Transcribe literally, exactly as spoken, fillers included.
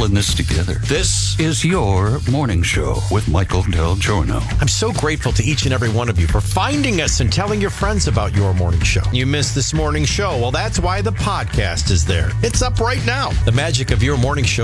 all in this together. This is your morning show with Michael Del Giorno. I'm so grateful to each and every one of you for finding us and telling your friends about your morning show. You missed this morning show? Well, that's why the podcast is there. It's up right now. The magic of your morning show